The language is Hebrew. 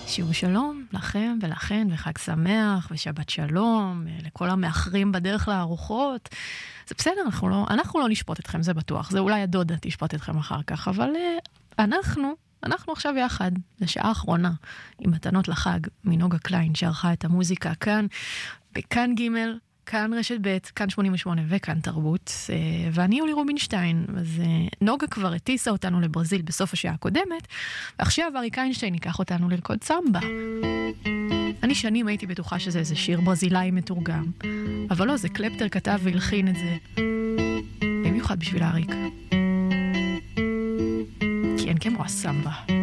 שיעור שלום לכם ולכן, וחג שמח ושבת שלום לכל המאחרים בדרך לארוחות. זה בסדר, אנחנו לא נשפוט אתכם, זה בטוח. זה אולי הדודה תשפוט אתכם אחר כך, אבל אנחנו עכשיו יחד, לשעה האחרונה, עם מתנות לחג, מנוגה קליין, שערכה את המוזיקה כאן, בכאן ג', כאן רשת ב', כאן 88 וכאן תרבות, ואני יולי רובינשטיין. אז נוגה כבר הטיסה אותנו לברזיל בסוף השעה הקודמת, ועכשיו אריק איינשטיין ייקח אותנו לרקוד סמבה. אני שנים הייתי בטוחה שזה איזה שיר ברזילאי מתורגם, אבל לא, זה קלפטר כתב והלחין את זה במיוחד בשביל אריק, כי אין כמו הסמבה.